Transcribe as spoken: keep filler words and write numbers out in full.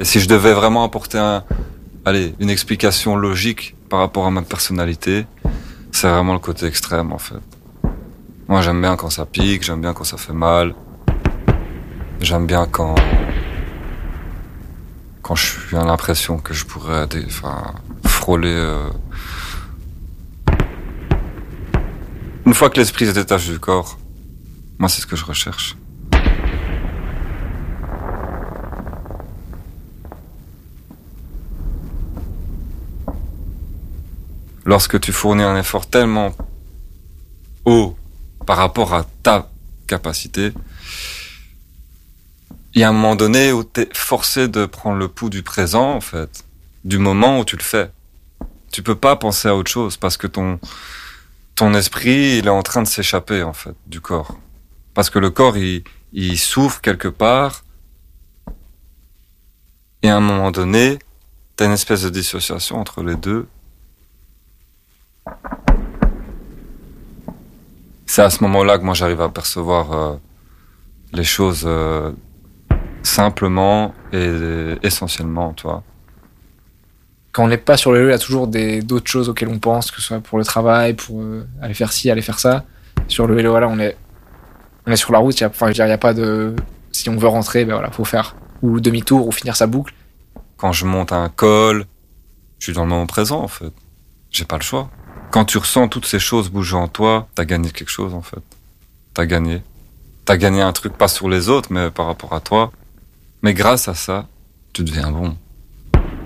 Et si je devais vraiment apporter un, allez, une explication logique par rapport à ma personnalité, c'est vraiment le côté extrême en fait. Moi j'aime bien quand ça pique, j'aime bien quand ça fait mal. J'aime bien quand quand je suis à l'impression que je pourrais des, enfin, frôler. Euh... Une fois que l'esprit se détache du corps, moi c'est ce que je recherche. Lorsque tu fournis un effort tellement haut par rapport à ta capacité, il y a un moment donné où t'es forcé de prendre le pouls du présent, en fait, du moment où tu le fais. Tu peux pas penser à autre chose parce que ton ton esprit, il est en train de s'échapper, en fait, du corps. Parce que le corps, il, il souffre quelque part. Et à un moment donné, t'as une espèce de dissociation entre les deux. C'est à ce moment-là que moi j'arrive à percevoir euh, les choses euh, simplement et essentiellement, tu vois. Quand on n'est pas sur le vélo, il y a toujours des, d'autres choses auxquelles on pense, que ce soit pour le travail, pour euh, aller faire ci, aller faire ça. Sur le vélo, voilà, on est, on est sur la route, il y a, enfin, je veux dire, il y a pas de... Si on veut rentrer, ben voilà, faut faire ou demi-tour ou finir sa boucle. Quand je monte un col, je suis dans le moment présent, en fait. J'ai pas le choix. Quand tu ressens toutes ces choses bouger en toi, t'as gagné quelque chose, en fait. T'as gagné. T'as gagné un truc, pas sur les autres, mais par rapport à toi. Mais grâce à ça, tu deviens bon.